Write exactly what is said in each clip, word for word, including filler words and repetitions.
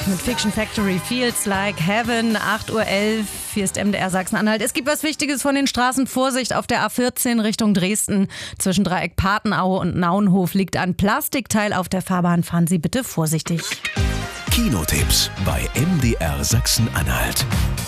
Mit Fiction Factory Feels Like Heaven, acht Uhr elf, hier ist M D R Sachsen-Anhalt. Es gibt was Wichtiges von den Straßen. Vorsicht, auf der A vierzehn Richtung Dresden. Zwischen Dreieck Patenaue und Naunhof liegt ein Plastikteil auf der Fahrbahn. Fahren Sie bitte vorsichtig. Kinotipps bei M D R Sachsen-Anhalt.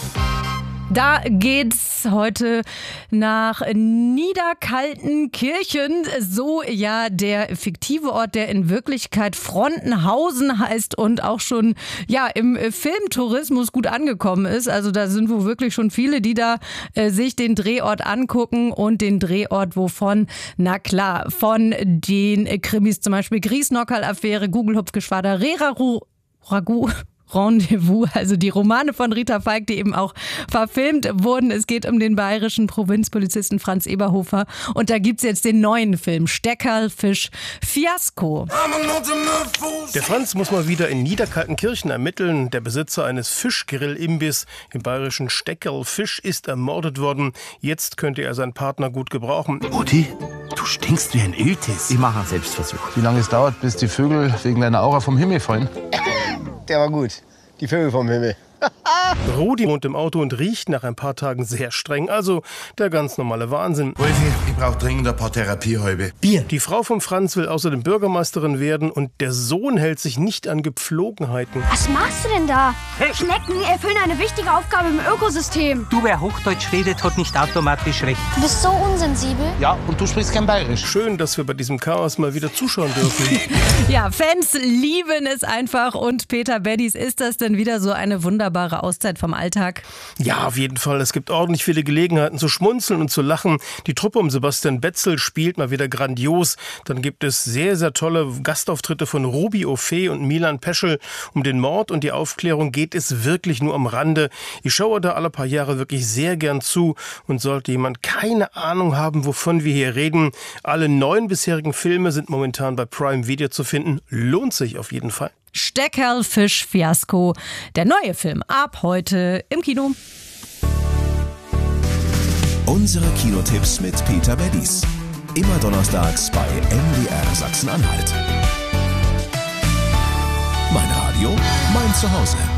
Da geht's heute nach Niederkaltenkirchen, so ja der fiktive Ort, der in Wirklichkeit Frontenhausen heißt und auch schon ja im Filmtourismus gut angekommen ist. Also da sind wohl wirklich schon viele, die da äh, sich den Drehort angucken und den Drehort wovon? Na klar, von den Krimis zum Beispiel Griesnockerl-Affäre, Gugelhupfgeschwader, Reraru, Ragu... Rendezvous, also die Romane von Rita Falk, die eben auch verfilmt wurden. Es geht um den bayerischen Provinzpolizisten Franz Eberhofer. Und da gibt's jetzt den neuen Film Steckerlfisch Fiasko. Der Franz muss mal wieder in Niederkaltenkirchen ermitteln. Der Besitzer eines Fischgrill-Imbiss im bayerischen Steckerlfisch ist ermordet worden. Jetzt könnte er seinen Partner gut gebrauchen. Mutti, du stinkst wie ein Iltis. Ich mache einen Selbstversuch. Wie lange es dauert, bis die Vögel wegen deiner Aura vom Himmel fallen? Der war gut. Die Vögel vom Himmel. Rudi wohnt im Auto und riecht nach ein paar Tagen sehr streng. Also der ganz normale Wahnsinn. Wolfi, ich brauche dringend ein paar Therapiehalbe. Bier. Die Frau von Franz will außerdem Bürgermeisterin werden und der Sohn hält sich nicht an Gepflogenheiten. Was machst du denn da? Hey. Schnecken erfüllen eine wichtige Aufgabe im Ökosystem. Du, wer Hochdeutsch redet, hat nicht automatisch recht. Du bist so unsensibel. Ja, und du sprichst kein Bayerisch. Schön, dass wir bei diesem Chaos mal wieder zuschauen dürfen. Ja, Fans lieben es einfach. Und Peter Beddies, ist das denn wieder so eine wunderbare Auszeit vom Alltag? Ja, auf jeden Fall. Es gibt ordentlich viele Gelegenheiten zu schmunzeln und zu lachen. Die Truppe um Sebastian Betzel spielt mal wieder grandios. Dann gibt es sehr, sehr tolle Gastauftritte von Ruby Ophé und Milan Peschel. Um den Mord und die Aufklärung geht es wirklich nur am Rande. Ich schaue da alle paar Jahre wirklich sehr gern zu. Und sollte jemand keine Ahnung haben, wovon wir hier reden, alle neun bisherigen Filme sind momentan bei Prime Video zu finden. Lohnt sich auf jeden Fall. Steckerlfisch Fiasko, der neue Film ab heute im Kino. Unsere Kinotipps mit Peter Beddies. Immer donnerstags bei M D R Sachsen-Anhalt. Mein Radio, mein Zuhause.